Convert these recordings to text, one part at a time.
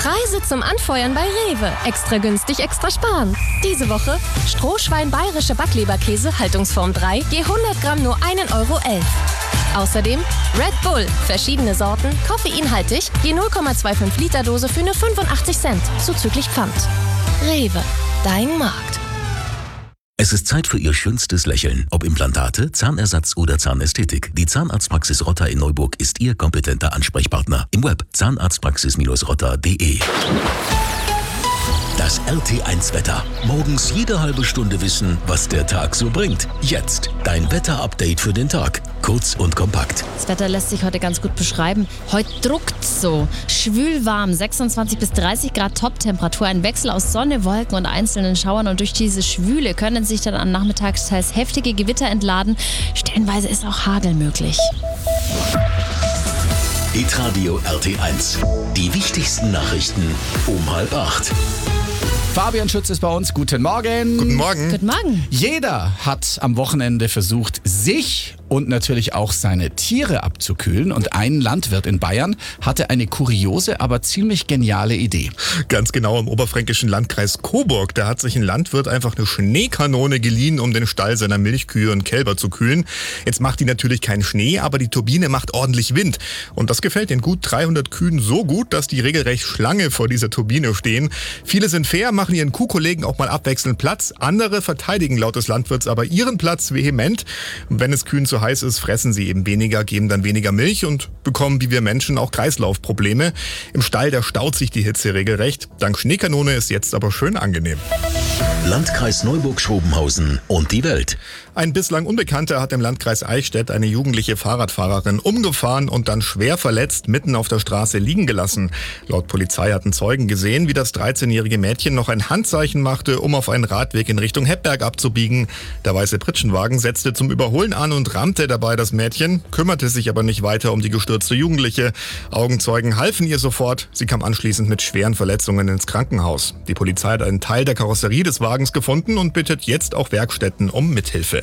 Preise zum Anfeuern bei Rewe. Extra günstig, extra sparen. Diese Woche Strohschwein bayerische Backleberkäse, Haltungsform 3, je 100 Gramm nur 1,11 Euro. Außerdem Red Bull, verschiedene Sorten, koffeinhaltig, je 0,25 Liter Dose für nur 85 Cent, zuzüglich Pfand. Rewe, dein Markt. Es ist Zeit für Ihr schönstes Lächeln. Ob Implantate, Zahnersatz oder Zahnästhetik. Die Zahnarztpraxis Rotter in Neuburg ist Ihr kompetenter Ansprechpartner. Im Web zahnarztpraxis-rotter.de. Das RT1-Wetter. Morgens jede halbe Stunde wissen, was der Tag so bringt. Jetzt dein Wetter-Update für den Tag. Kurz und kompakt. Das Wetter lässt sich heute ganz gut beschreiben. Heute druckt's so. Schwül warm, 26 bis 30 Grad Top-Temperatur. Ein Wechsel aus Sonne, Wolken und einzelnen Schauern. Und durch diese Schwüle können sich dann am Nachmittag teils heftige Gewitter entladen. Stellenweise ist auch Hagel möglich. Hitradio RT1. Die wichtigsten Nachrichten um 7:30. Fabian Schütz ist bei uns. Guten Morgen. Guten Morgen. Guten Morgen. Jeder hat am Wochenende versucht, sich und natürlich auch seine Tiere abzukühlen. Und ein Landwirt in Bayern hatte eine kuriose, aber ziemlich geniale Idee. Ganz genau im oberfränkischen Landkreis Coburg. Da hat sich ein Landwirt einfach eine Schneekanone geliehen, um den Stall seiner Milchkühe und Kälber zu kühlen. Jetzt macht die natürlich keinen Schnee, aber die Turbine macht ordentlich Wind. Und das gefällt den gut 300 Kühen so gut, dass die regelrecht Schlange vor dieser Turbine stehen. Viele sind fair, machen ihren Kuhkollegen auch mal abwechselnd Platz. Andere verteidigen laut des Landwirts aber ihren Platz vehement. Und wenn es Kühen zu heiß ist, fressen sie eben weniger, geben dann weniger Milch und bekommen wie wir Menschen auch Kreislaufprobleme. Im Stall, da staut sich die Hitze regelrecht. Dank Schneekanone ist jetzt aber schön angenehm. Landkreis Neuburg-Schrobenhausen und die Welt. Ein bislang Unbekannter hat im Landkreis Eichstätt eine jugendliche Fahrradfahrerin umgefahren und dann schwer verletzt mitten auf der Straße liegen gelassen. Laut Polizei hatten Zeugen gesehen, wie das 13-jährige Mädchen noch ein Handzeichen machte, um auf einen Radweg in Richtung Heppberg abzubiegen. Der weiße Pritschenwagen setzte zum Überholen an und rammte dabei das Mädchen, kümmerte sich aber nicht weiter um die gestürzte Jugendliche. Augenzeugen halfen ihr sofort. Sie kam anschließend mit schweren Verletzungen ins Krankenhaus. Die Polizei hat einen Teil der Karosserie des Wagens gefunden und bittet jetzt auch Werkstätten um Mithilfe.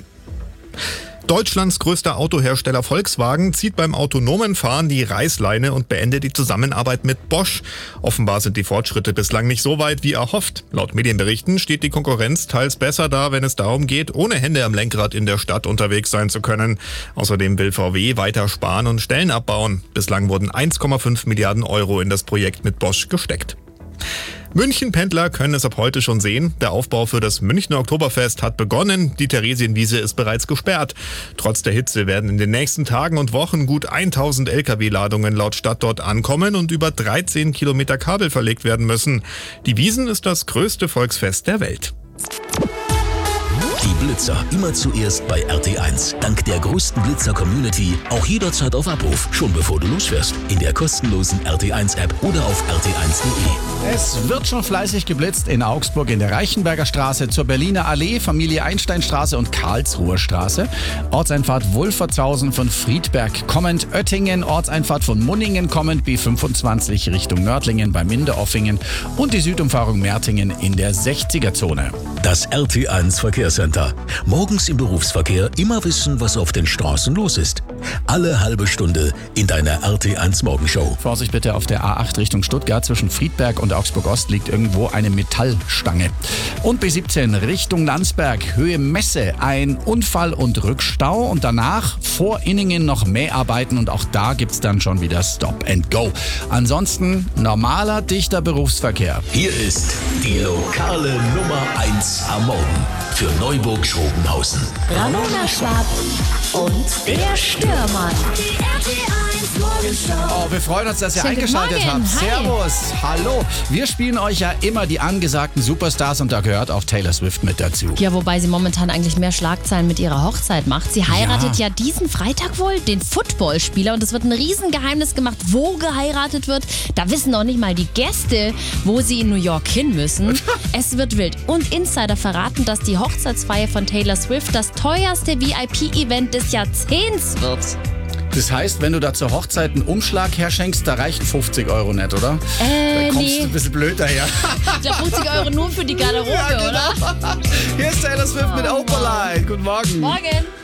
Deutschlands größter Autohersteller Volkswagen zieht beim autonomen Fahren die Reißleine und beendet die Zusammenarbeit mit Bosch. Offenbar sind die Fortschritte bislang nicht so weit wie erhofft. Laut Medienberichten steht die Konkurrenz teils besser da, wenn es darum geht, ohne Hände am Lenkrad in der Stadt unterwegs sein zu können. Außerdem will VW weiter sparen und Stellen abbauen. Bislang wurden 1,5 Milliarden Euro in das Projekt mit Bosch gesteckt. München-Pendler können es ab heute schon sehen. Der Aufbau für das Münchner Oktoberfest hat begonnen. Die Theresienwiese ist bereits gesperrt. Trotz der Hitze werden in den nächsten Tagen und Wochen gut 1000 Lkw-Ladungen laut Stadt dort ankommen und über 13 Kilometer Kabel verlegt werden müssen. Die Wiesn ist das größte Volksfest der Welt. Die Blitzer immer zuerst bei RT1. Dank der größten Blitzer-Community auch jederzeit auf Abruf, schon bevor du losfährst. In der kostenlosen RT1-App oder auf rt1.de. Es wird schon fleißig geblitzt in Augsburg in der Reichenberger Straße, zur Berliner Allee, Familie Einsteinstraße und Karlsruher Straße. Ortseinfahrt Wolfertshausen von Friedberg kommend, Oettingen, Ortseinfahrt von Munningen kommend, B25 Richtung Nördlingen bei Minderoffingen und die Südumfahrung Mertingen in der 60er-Zone. Das RT1 Verkehrscenter. Morgens im Berufsverkehr immer wissen, was auf den Straßen los ist. Alle halbe Stunde in deiner RT1 Morgenshow. Vorsicht bitte auf der A8 Richtung Stuttgart. Zwischen Friedberg und Augsburg-Ost liegt irgendwo eine Metallstange. Und B17 Richtung Landsberg, Höhe Messe, ein Unfall und Rückstau. Und danach vor Inningen noch Mäharbeiten und auch da gibt's dann schon wieder Stop and Go. Ansonsten normaler, dichter Berufsverkehr. Hier ist die lokale Nummer 1 am Morgen für Neuburg-Schrobenhausen. Ramona Schwab und der Stürmann. Die RT1 Morgenshow. Oh, wir freuen uns, dass ihr Schönen guten eingeschaltet Morgen. habt. Hi. Servus, hallo. Wir spielen euch ja immer die angesagten Superstars und da gehört auch Taylor Swift mit dazu. Ja, wobei sie momentan eigentlich mehr Schlagzeilen mit ihrer Hochzeit macht. Sie heiratet ja diesen Freitag wohl den Footballspieler und es wird ein Riesengeheimnis gemacht, wo geheiratet wird. Da wissen noch nicht mal die Gäste, wo sie in New York hin müssen. Es wird wild. Und Insider verraten, dass die Hochzeitsfeier von Taylor Swift das teuerste VIP-Event des Jahrzehnts wird. Das heißt, wenn du da zur Hochzeit einen Umschlag herschenkst, da reichen 50 Euro nicht, oder? Da kommst Nee. du ein bisschen blöd daher. Ja, 50 Euro nur für die Garderobe, Ja, genau. oder? Hier ist Taylor Swift mit Opalite. Guten Morgen. Morgen.